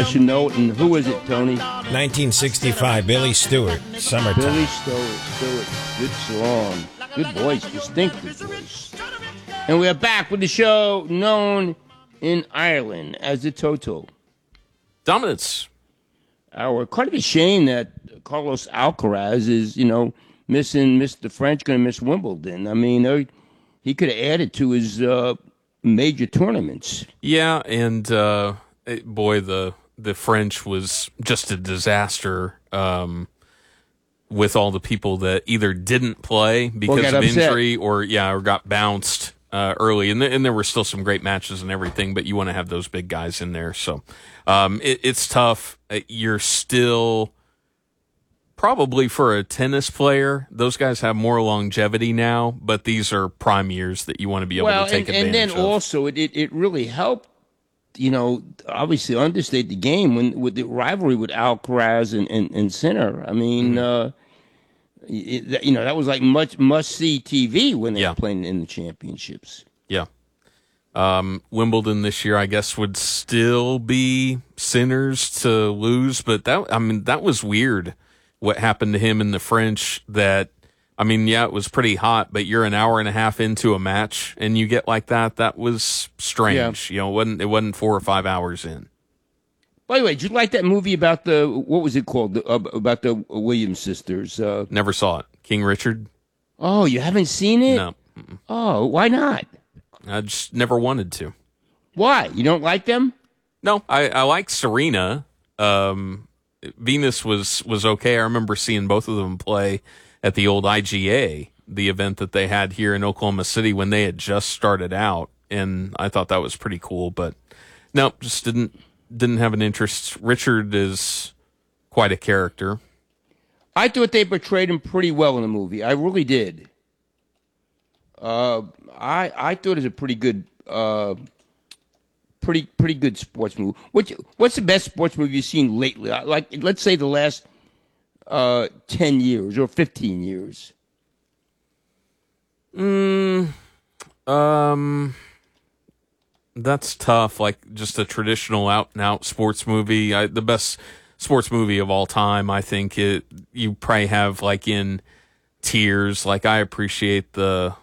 I should know it. And who is it, Tony? 1965, Billy Stewart, Summertime. Billy Stewart. Good song. Good voice. Distinctive voice. And we are back with the show known in Ireland as the Toto. Dominance. We're quite a bit ashamed that Carlos Alcaraz is, missed the French, going to miss Wimbledon. I mean, he could have added to his major tournaments. Yeah, and boy, the French was just a disaster with all the people that either didn't play because of injury or got bounced early. And there were still some great matches and everything, but you want to have those big guys in there. So it's tough. You're still probably for a tennis player, those guys have more longevity now, but these are prime years that you want to be able to take advantage of. And then also it really helped, obviously understate the game with the rivalry with Alcaraz and Sinner. I mean, that was like must-see TV when they were playing in the championships. Yeah. Wimbledon this year, I guess, would still be Sinner's to lose, but that was weird. What happened to him in the French it was pretty hot, but you're an hour and a half into a match and you get like that. That was strange. Yeah. It wasn't 4 or 5 hours in. By the way, did you like that movie about what was it called? About the Williams sisters? Never saw it. King Richard? Oh, you haven't seen it? No. Mm-mm. Oh, why not? I just never wanted to. Why? You don't like them? No, I like Serena. Venus was okay. I remember seeing both of them play at the old IGA, the event that they had here in Oklahoma City when they had just started out, and I thought that was pretty cool. But no, just didn't have an interest. Richard is quite a character. I thought they portrayed him pretty well in the movie. I really did. I thought it was a pretty good. Pretty good sports movie. What's the best sports movie you've seen lately? Like, let's say the last 10 years or 15 years. That's tough. Like just a traditional out and out sports movie. The best sports movie of all time, I think you probably have like in tiers. Like I appreciate the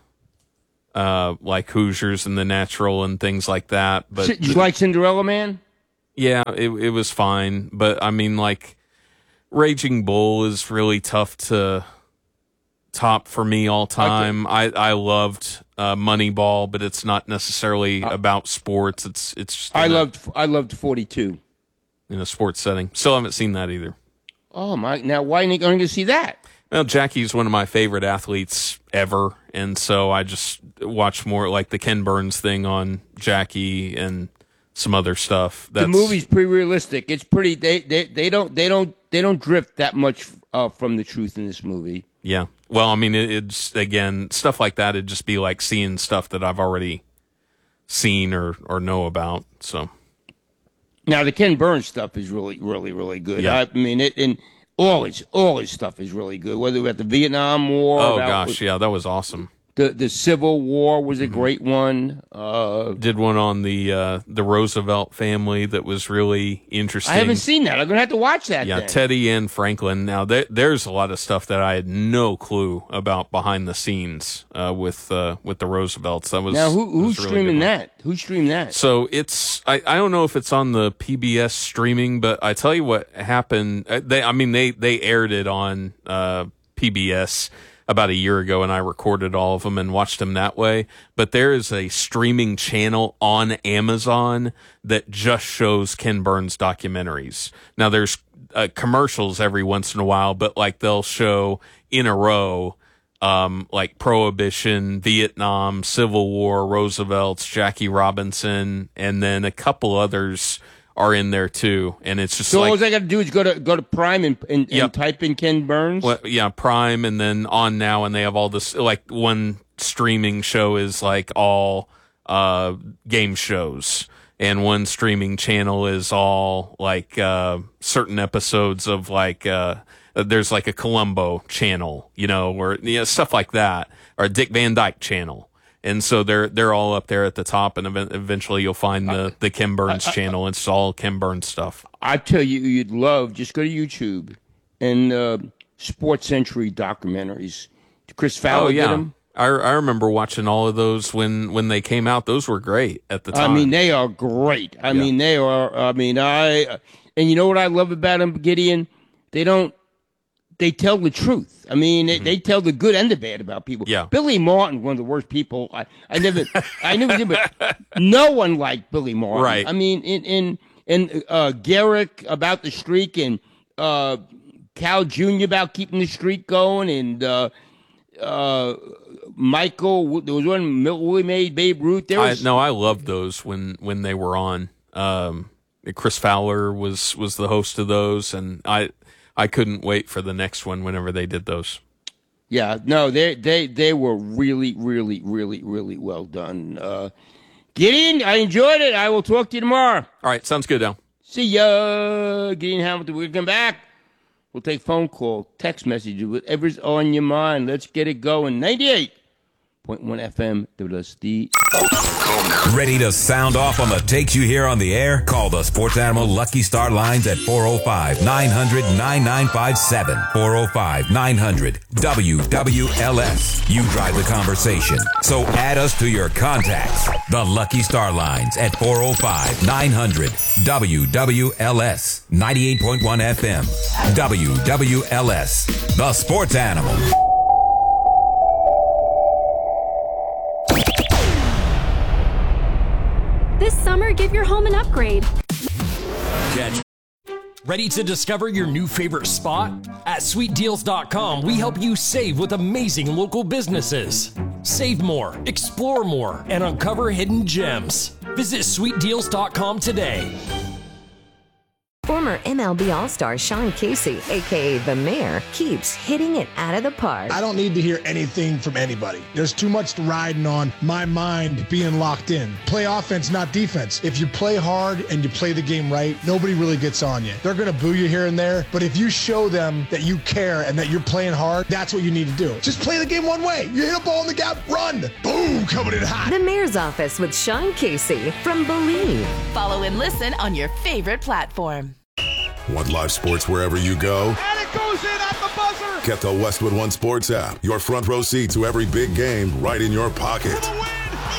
like Hoosiers and The Natural and things like that. But did you like Cinderella Man? Yeah, it was fine. But I mean, like Raging Bull is really tough to top for me all time. Okay. I loved Moneyball, but it's not necessarily about sports. It's just I loved 42 in a sports setting. Still haven't seen that either. Oh my! Now why are you going to see that? Well, Jackie's one of my favorite athletes ever, and so I just watch more like the Ken Burns thing on Jackie and some other stuff. The movie's pretty realistic. It's pretty. They don't drift that much from the truth in this movie. Yeah. Well, I mean, it's again stuff like that. It'd just be like seeing stuff that I've already seen or know about. So now the Ken Burns stuff is really, really, really good. Yeah. I mean it and. All his stuff is really good. Whether about the Vietnam War. Oh gosh, yeah, that was awesome. The Civil War was a great one. Did one on the Roosevelt family that was really interesting. I haven't seen that. I'm gonna have to watch that. Yeah, then. Teddy and Franklin. Now there's a lot of stuff that I had no clue about behind the scenes with the Roosevelts. That was now who's really streaming that? Who streamed that? So it's I don't know if it's on the PBS streaming, but I tell you what happened. They aired it on PBS about a year ago, and I recorded all of them and watched them that way. But there is a streaming channel on Amazon that just shows Ken Burns documentaries. Now there's commercials every once in a while, but like they'll show in a row, like Prohibition, Vietnam, Civil War, Roosevelt's, Jackie Robinson, and then a couple others are in there too, and it's just so like, all I got to do is go to Prime and type in Ken Burns. Well, yeah, Prime, and then on now, and they have all this. Like one streaming show is like all game shows, and one streaming channel is all like certain episodes of like there's like a Columbo channel, or stuff like that, or a Dick Van Dyke channel. And so they're all up there at the top, and eventually you'll find the Ken Burns channel. It's all Ken Burns stuff. I tell you, you'd love, just go to YouTube and Sports Century documentaries. Chris Fowler did them. I remember watching all of those when they came out. Those were great at the time. I mean, they are great. I mean, they are. I mean, and you know what I love about them, Gideon? They tell the truth. I mean, they tell the good and the bad about people. Yeah. Billy Martin, one of the worst people. I never did, but no one liked Billy Martin. Right. I mean, in Garrick about the streak, and Cal Jr. about keeping the streak going, and Michael, there was one Willie made Babe Ruth. I loved those when they were on. Chris Fowler was the host of those, and I couldn't wait for the next one whenever they did those. Yeah, no, they were really, really, really, really well done. Gideon, I enjoyed it. I will talk to you tomorrow. All right, sounds good, Al. See ya, Gideon Hamilton. We'll come back. We'll take phone call, text messages, whatever's on your mind. Let's get it going. 98.1 FM, WSD. Ready to sound off on the takes you hear on the air? Call the Sports Animal Lucky Star lines at 405-900-9957. 405-900-WWLS. You drive the conversation, so add us to your contacts. The Lucky Star lines at 405-900-WWLS. 98.1 FM. WWLS. The Sports Animal. This summer, give your home an upgrade. Ready to discover your new favorite spot? At SweetDeals.com, we help you save with amazing local businesses. Save more, explore more, and uncover hidden gems. Visit SweetDeals.com today. Former MLB All-Star Sean Casey, a.k.a. The Mayor, keeps hitting it out of the park. I don't need to hear anything from anybody. There's too much riding on my mind being locked in. Play offense, not defense. If you play hard and you play the game right, nobody really gets on you. They're going to boo you here and there, but if you show them that you care and that you're playing hard, that's what you need to do. Just play the game one way. You hit a ball in the gap, run. Boom, coming in hot. The Mayor's Office with Sean Casey from Believe. Follow and listen on your favorite platform. Want live sports wherever you go? And it goes in at the buzzer! Get the Westwood One Sports app. Your front row seat to every big game right in your pocket. For the win!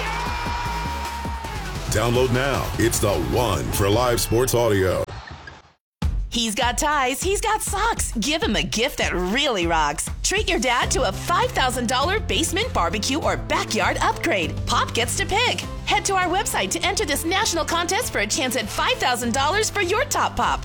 Yeah! Download now. It's the one for live sports audio. He's got ties. He's got socks. Give him a gift that really rocks. Treat your dad to a $5,000 basement barbecue or backyard upgrade. Pop gets to pick. Head to our website to enter this national contest for a chance at $5,000 for your top pop.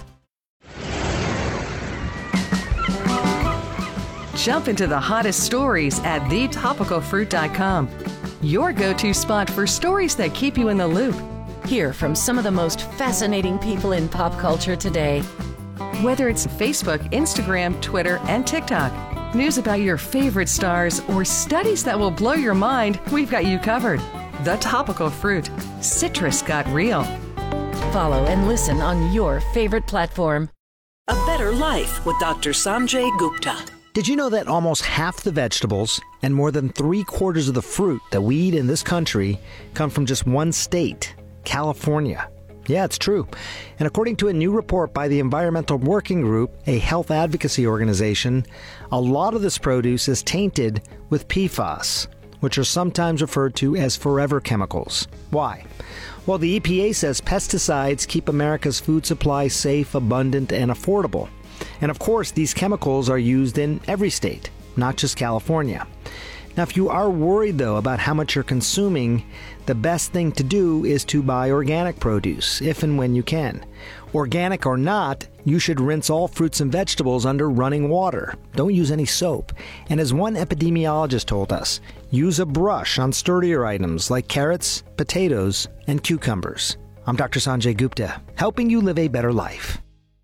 Jump into the hottest stories at thetopicalfruit.com. Your go-to spot for stories that keep you in the loop. Hear from some of the most fascinating people in pop culture today. Whether it's Facebook, Instagram, Twitter, and TikTok, news about your favorite stars, or studies that will blow your mind, we've got you covered. The Topical Fruit. Citrus got real. Follow and listen on your favorite platform. A Better Life with Dr. Sanjay Gupta. Did you know that almost half the vegetables and more than 3/4 of the fruit that we eat in this country come from just one state, California? Yeah, it's true. And according to a new report by the Environmental Working Group, a health advocacy organization, a lot of this produce is tainted with PFAS, which are sometimes referred to as forever chemicals. Why? Well, the EPA says pesticides keep America's food supply safe, abundant, and affordable. And of course, these chemicals are used in every state, not just California. Now, if you are worried, though, about how much you're consuming, the best thing to do is to buy organic produce, if and when you can. Organic or not, you should rinse all fruits and vegetables under running water. Don't use any soap. And as one epidemiologist told us, use a brush on sturdier items like carrots, potatoes, and cucumbers. I'm Dr. Sanjay Gupta, helping you live a better life.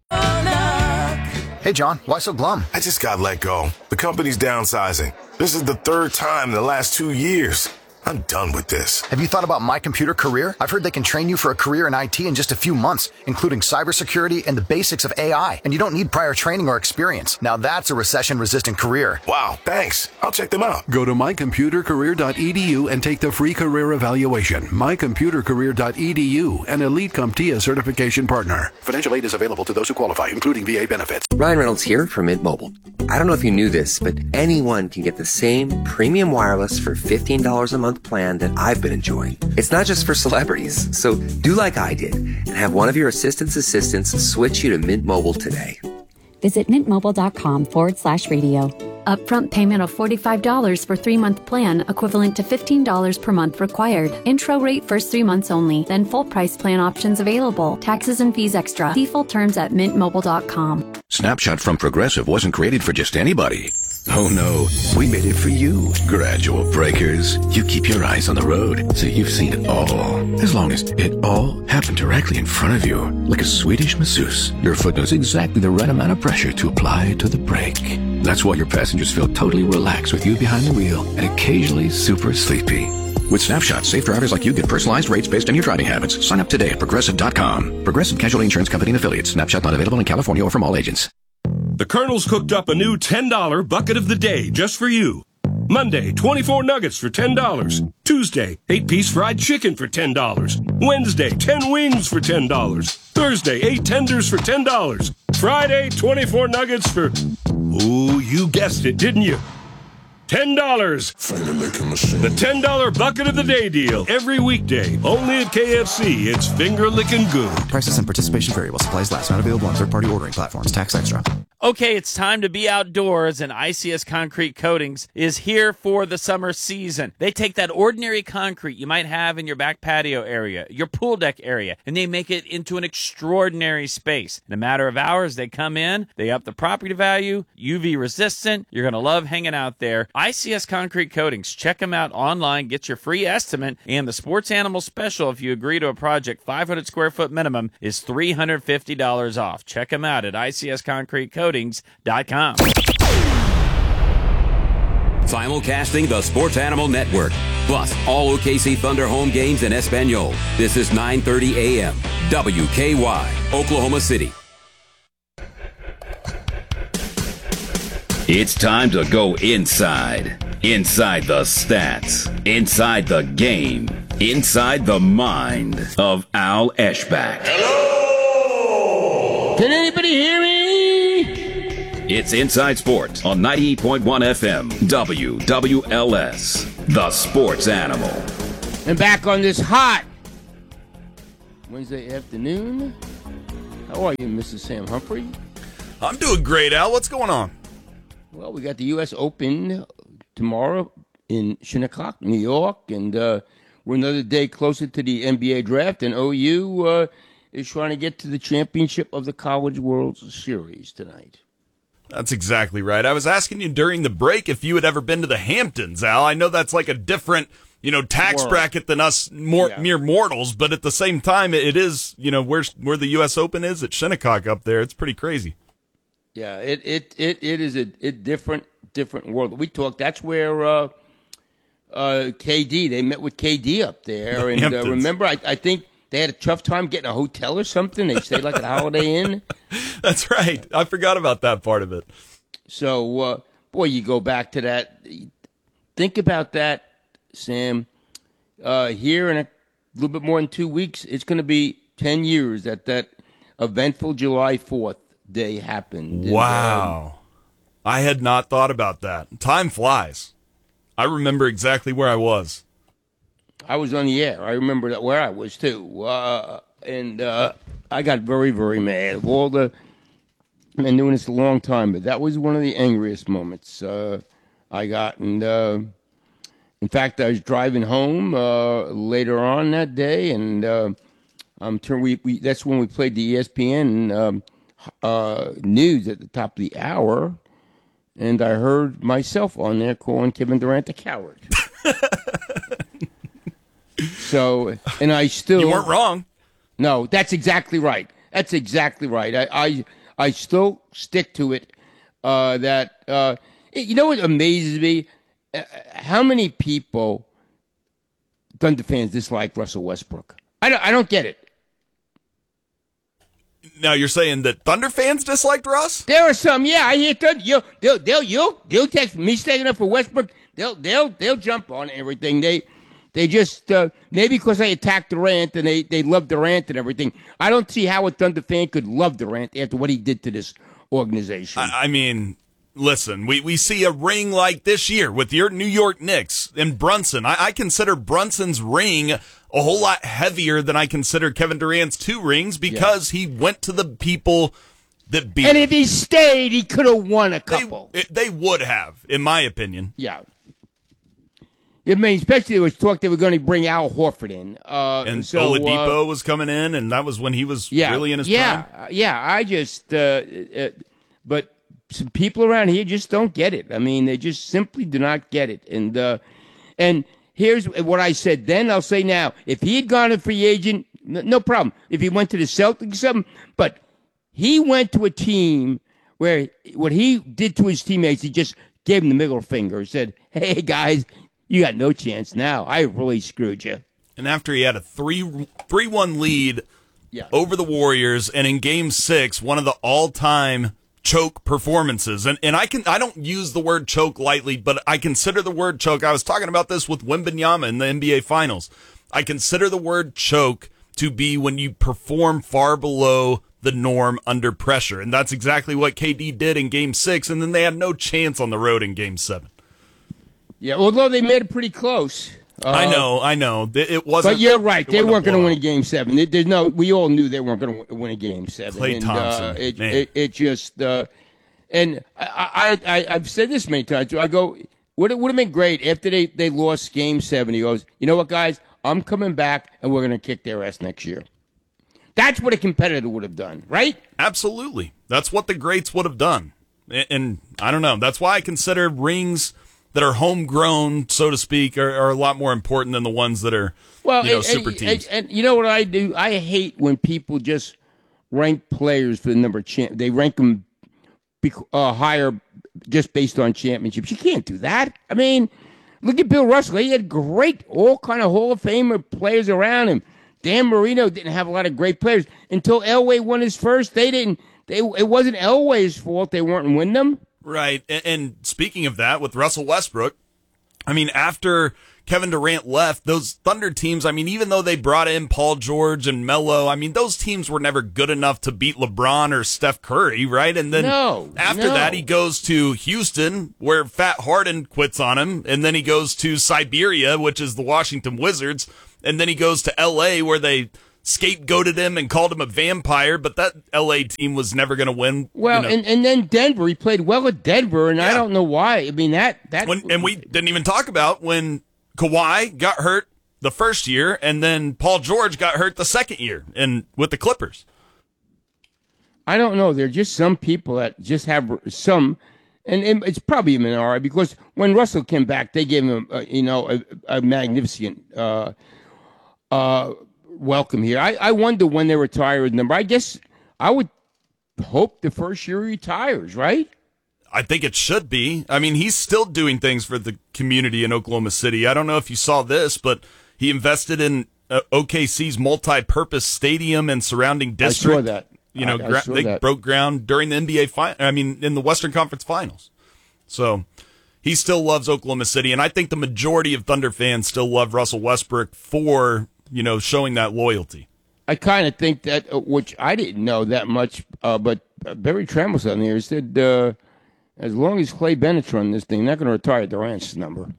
Hey, John, why so glum? I just got let go. The company's downsizing. This is the third time in the last 2 years. I'm done with this. Have you thought about My Computer Career? I've heard they can train you for a career in IT in just a few months, including cybersecurity and the basics of AI. And you don't need prior training or experience. Now that's a recession-resistant career. Wow, thanks. I'll check them out. Go to mycomputercareer.edu and take the free career evaluation. Mycomputercareer.edu, an Elite CompTIA certification partner. Financial aid is available to those who qualify, including VA benefits. Ryan Reynolds here from Mint Mobile. I don't know if you knew this, but anyone can get the same premium wireless for $15 a month plan that I've been enjoying. It's not just for celebrities, so do like I did and have one of your assistants switch you to Mint Mobile today. Visit mintmobile.com/radio. Upfront payment of $45 for 3-month plan, equivalent to $15 per month required. Intro rate first 3 months only, then full price plan options available. Taxes and fees extra. See full terms at mintmobile.com. Snapshot from Progressive wasn't created for just anybody. Oh no, we made it for you. Gradual breakers. You keep your eyes on the road, so you've seen it all. As long as it all happened directly in front of you, like a Swedish masseuse, your foot knows exactly the right amount of pressure to apply to the brake. That's why your passengers feel totally relaxed with you behind the wheel and occasionally super sleepy. With Snapshot, safe drivers like you get personalized rates based on your driving habits. Sign up today at Progressive.com. Progressive Casualty Insurance Company and Affiliates. Snapshot not available in California or from all agents. The Colonel's cooked up a new $10 bucket of the day just for you. Monday, 24 nuggets for $10. Tuesday, 8-piece fried chicken for $10. Wednesday, 10 wings for $10. Thursday, 8 tenders for $10. Friday, 24 nuggets for... Ooh, you guessed it, didn't you? $10. Finger licking machine. The $10 bucket of the day deal. Every weekday. Only at KFC. It's finger licking good. Prices and participation vary while supplies last. Not available on third-party ordering platforms. Tax extra. Okay, it's time to be outdoors, and ICS Concrete Coatings is here for the summer season. They take that ordinary concrete you might have in your back patio area, your pool deck area, and they make it into an extraordinary space. In a matter of hours, they come in, they up the property value, UV resistant. You're going to love hanging out there. ICS Concrete Coatings. Check them out online, get your free estimate, and the sports animal special, if you agree to a project 500 square foot minimum, is $350 off. Check them out at ICSConcreteCoatings.com. Simulcasting the Sports Animal Network, plus all OKC Thunder home games in Espanol. This is 9:30 a.m. WKY, Oklahoma City. It's time to go inside. Inside the stats. Inside the game. Inside the mind of Al Eschbach. Hello! Can anybody hear me? It's Inside Sports on 98.1 FM, WWLS, the Sports Animal. And back on this hot Wednesday afternoon. How are you, Mrs. Sam Humphrey? I'm doing great, Al. What's going on? Well, we got the U.S. Open tomorrow in Shinnecock, New York, and we're another day closer to the NBA draft, and OU is trying to get to the championship of the College World Series tonight. That's exactly right. I was asking you during the break if you had ever been to the Hamptons, Al. I know that's like a different, tax bracket than us mere mortals, but at the same time, it is, where the U.S. Open is at Shinnecock up there. It's pretty crazy. Yeah, it is a different world. We talked. That's where KD. They met with KD up there, and remember, I think they had a tough time getting a hotel or something. They stayed like at a Holiday Inn. That's right. I forgot about that part of it. So, boy, you go back to that. Think about that, Sam. Here in a little bit more than 2 weeks, it's going to be 10 years that eventful July 4th day happened. Wow. And, I had not thought about that. Time flies. I remember exactly where I was. I was on the air. I remember that where I was too, and I got very, very mad. Of all the, I've been doing this a long time, but that was one of the angriest moments I got. And in fact, I was driving home later on that day, and that's when we played the ESPN news at the top of the hour, and I heard myself on there calling Kevin Durant a coward. So, and I still... You weren't wrong. No, that's exactly right. That's exactly right. I still stick to it. You know what amazes me? How many people Thunder fans dislike Russell Westbrook. I don't get it. Now you're saying that Thunder fans disliked Russ? There are some, yeah. I hear Thunder. They'll text me standing up for Westbrook. They'll jump on everything. They just maybe because I attacked Durant and they love Durant and everything. I don't see how a Thunder fan could love Durant after what he did to this organization. I mean, listen, we see a ring like this year with your New York Knicks and Brunson. I consider Brunson's ring a whole lot heavier than I consider Kevin Durant's 2 rings because he went to the people that beat him. And if he stayed, he could have won a couple. They would have, in my opinion. Yeah. I mean, especially there was talk they were going to bring Al Horford in. And Oladipo was coming in, and that was when he was really in his prime. Yeah, I just but some people around here just don't get it. I mean, they just simply do not get it. And here's what I said then, I'll say now. If he had gone a free agent, no problem. If he went to the Celtics or something, but he went to a team where what he did to his teammates, he just gave them the middle finger, said, hey, guys, you got no chance now. I really screwed you. And after he had a 3-1 lead over the Warriors, and in Game 6, one of the all-time choke performances. And I don't use the word choke lightly, but I consider the word choke. I was talking about this with Wembanyama in the NBA Finals. I consider the word choke to be when you perform far below the norm under pressure. And that's exactly what KD did in Game 6, and then they had no chance on the road in Game 7. Yeah, although they made it pretty close. I know. It wasn't. But you're right. They weren't going to win a Game 7. We all knew they weren't going to win a Game 7. Klay Thompson. It just and I've said this many times. I go, would have been great after they lost Game 7. He goes, you know what, guys? I'm coming back, and we're going to kick their ass next year. That's what a competitor would have done, right? Absolutely. That's what the greats would have done. And I don't know. That's why I consider rings that are homegrown, so to speak, are a lot more important than the ones that are super teams. And you know what I do? I hate when people just rank players for the number of they rank them higher just based on championships. You can't do that. I mean, look at Bill Russell. He had great, all kind of Hall of Famer players around him. Dan Marino didn't have a lot of great players until Elway won his first. It wasn't Elway's fault they weren't winning them. Right, and speaking of that, with Russell Westbrook, I mean, after Kevin Durant left, those Thunder teams, I mean, even though they brought in Paul George and Melo, I mean, those teams were never good enough to beat LeBron or Steph Curry, right? And then after that, he goes to Houston, where Fat Harden quits on him, and then he goes to Siberia, which is the Washington Wizards, and then he goes to L.A., where they scapegoated him and called him a vampire, but that L.A. team was never going to win. Well, and then Denver, he played well at Denver, and I don't know why. I mean, and we didn't even talk about when Kawhi got hurt the first year, and then Paul George got hurt the second year, and with the Clippers. I don't know. There are just some people that just have some, and it's probably a minority, because when Russell came back, they gave him a magnificent welcome here. I wonder when they retire his number. I guess I would hope the first year he retires, right? I think it should be. I mean, he's still doing things for the community in Oklahoma City. I don't know if you saw this, but he invested in OKC's multi-purpose stadium and surrounding district. I saw that. They broke ground during the NBA in the Western Conference Finals. So he still loves Oklahoma City, and I think the majority of Thunder fans still love Russell Westbrook for showing that loyalty. I kind of think that, which I didn't know that much, but Barry Tramble's on there said, as long as Clay Bennett's running this thing, they're not going to retire Durant's number.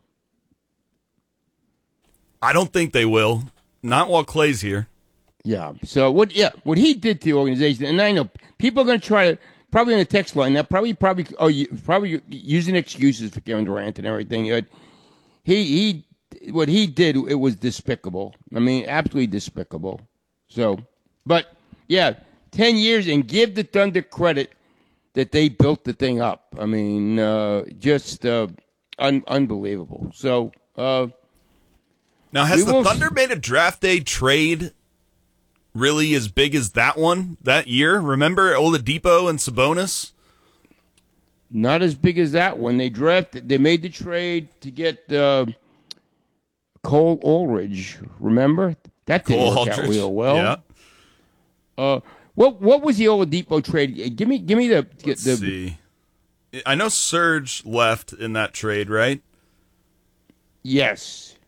I don't think they will. Not while Clay's here. Yeah. So what he did to the organization, and I know people are going to try to, probably on the text line now, probably using excuses for Kevin Durant and everything. What he did, it was despicable. I mean, absolutely despicable. So, but, 10 years, and give the Thunder credit that they built the thing up. I mean, just unbelievable. So, now, has the Thunder made a draft day trade really as big as that one that year? Remember Oladipo and Sabonis? Not as big as that one. They made the trade to get Cole Aldridge, remember? That didn't work out real well. Yeah. What was the Oladipo trade? Give me the. Let's see. I know Serge left in that trade, right? Yes.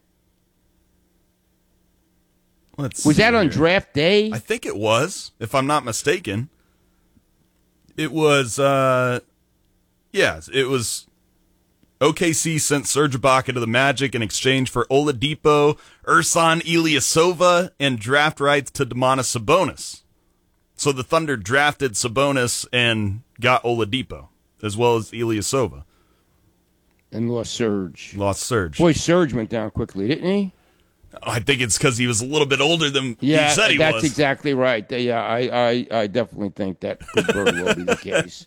Was that on draft day? I think it was, if I'm not mistaken. It was, yes, it was. OKC sent Serge Ibaka to the Magic in exchange for Oladipo, Ersan Ilyasova, and draft rights to Domantas Sabonis. So the Thunder drafted Sabonis and got Oladipo, as well as Ilyasova. And lost Serge. Boy, Serge went down quickly, didn't he? I think it's because he was a little bit older than he said he was. That's exactly right. Yeah, I definitely think that could very well be the case.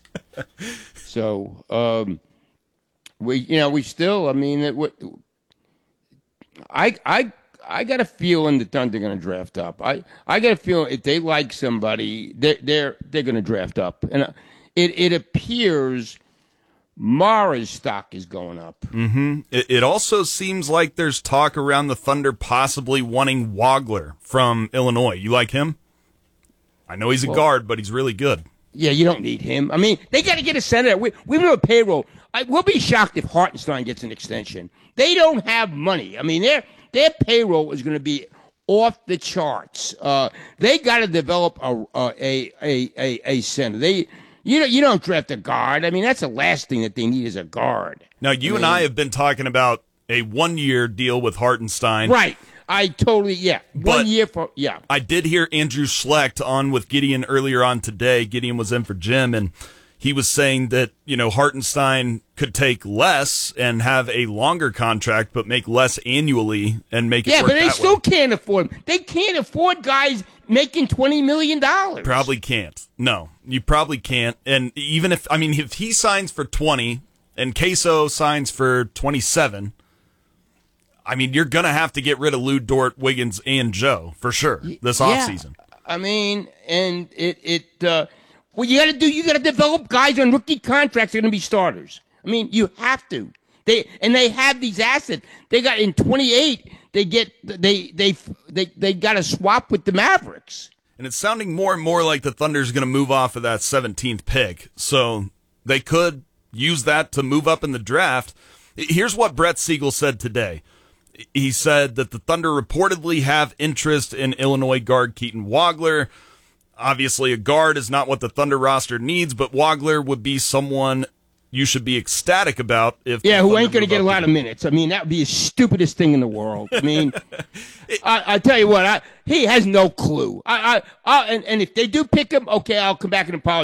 So, we still. I mean, I got a feeling the Thunder are going to draft up. I got a feeling if they like somebody, they're going to draft up, and it appears Mara's stock is going up. Mm-hmm. It also seems like there's talk around the Thunder possibly wanting Wagler from Illinois. You like him? I know he's a guard, but he's really good. Yeah, you don't need him. I mean, they got to get a center. We do a payroll. We'll be shocked if Hartenstein gets an extension. They don't have money. I mean, their payroll is going to be off the charts. They got to develop a center. You don't draft a guard. I mean, that's the last thing that they need is a guard. Now, and I have been talking about a 1-year deal with Hartenstein. Right. I totally, 1 year for, I did hear Andrew Schlecht on with Gideon earlier on today. Gideon was in for Jim, and he was saying that, Hartenstein could take less and have a longer contract, but make less annually and make it work that way. Yeah, but they still can't afford him. They can't afford guys making $20 million. Probably can't. No, you probably can't. And even if he signs for 20 and Queso signs for 27, you're going to have to get rid of Lou Dort, Wiggins, and Joe for sure this offseason. I mean, and what you got to develop guys on rookie contracts that are going to be starters. I mean, you have to. They have these assets. They got in 28. They got to swap with the Mavericks. And it's sounding more and more like the Thunder's going to move off of that 17th pick. So they could use that to move up in the draft. Here's what Brett Siegel said today. He said that the Thunder reportedly have interest in Illinois guard Keaton Wagler. Obviously, a guard is not what the Thunder roster needs, but Wagler would be someone you should be ecstatic about. Who ain't going to get a lot of minutes. I mean, that would be the stupidest thing in the world. I mean, I tell you what, he has no clue. And if they do pick him, okay, I'll come back and apologize.